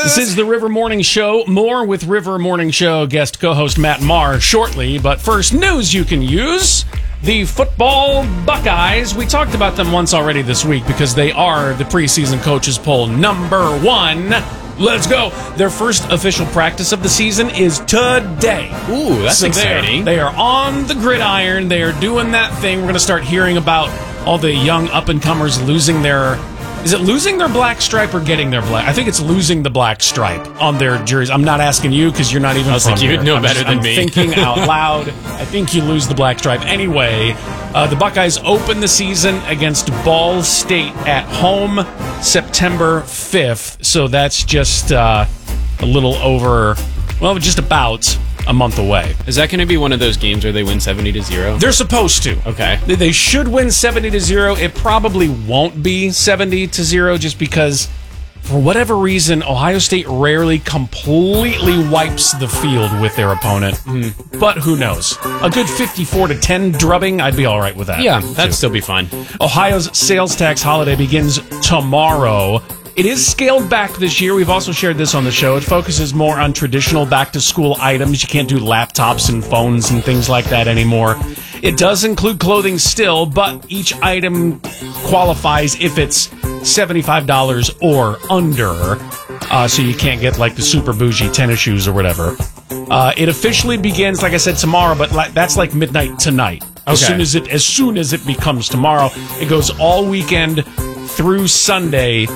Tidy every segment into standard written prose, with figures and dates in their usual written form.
This is the River Morning Show. More with River Morning Show guest co-host Matt Maher shortly. But first, news you can use. The football Buckeyes. We talked about them once already this week because they are the preseason coaches poll number one. Let's go. Their first official practice of the season is today. Ooh, that's exciting. They are on the gridiron. They are doing that thing. We're going to start hearing about all the young up-and-comers losing their... Is it losing their black stripe or getting their black? I think it's losing the black stripe on their jerseys. I'm not asking you because you're not even from here. You'd know better than me. I'm thinking out loud. I think you lose the black stripe. Anyway, the Buckeyes open the season against Ball State at home September 5th. So that's just a little over, well, just about a month away. Is that going to be one of those games where they win 70-0? They're supposed to. Okay. They should win 70-0. It probably won't be 70-0 just because, for whatever reason, Ohio State rarely completely wipes the field with their opponent. But who knows? A good 54-10 drubbing, I'd be all right with that. Yeah, that'd still be fun. Ohio's sales tax holiday begins tomorrow. It is scaled back this year. We've also shared this on the show. It focuses more on traditional back-to-school items. You can't do laptops and phones and things like that anymore. It does include clothing still, but each item qualifies if it's $75 or under. So you can't get like the super bougie tennis shoes or whatever. It officially begins, like I said, tomorrow, but that's like midnight tonight. As soon as it becomes tomorrow, it goes all weekend through Sunday,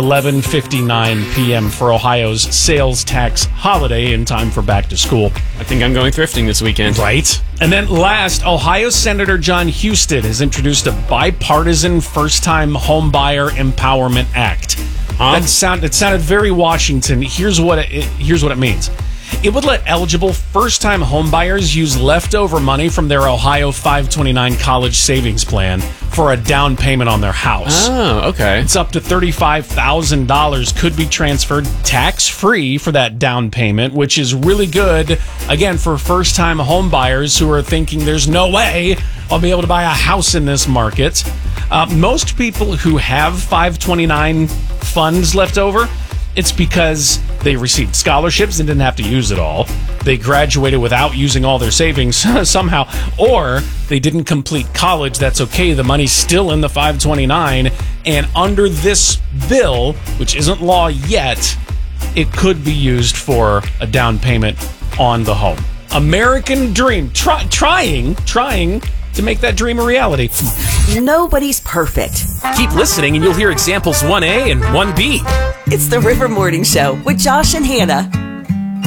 11:59 p.m. for Ohio's sales tax holiday in time for back to school. I think I'm going thrifting this weekend. Right. And then last, Ohio Senator John Husted has introduced a bipartisan first-time homebuyer empowerment act. Huh? It sounded very Washington. Here's what it means. It would let eligible first-time homebuyers use leftover money from their Ohio 529 college savings plan for a down payment on their house. Oh, okay. It's up to $35,000 could be transferred tax-free for that down payment, which is really good, again, for first-time homebuyers who are thinking there's no way I'll be able to buy a house in this market. Most people who have 529 funds left over, it's because they received scholarships and didn't have to use it all. They graduated without using all their savings somehow. Or they didn't complete college. That's okay. The money's still in the 529. And under this bill, which isn't law yet, it could be used for a down payment on the home. American dream. Trying to make that dream a reality. Nobody's perfect. Keep listening and you'll hear examples 1A and 1B. It's the River Morning Show with Josh and Hannah.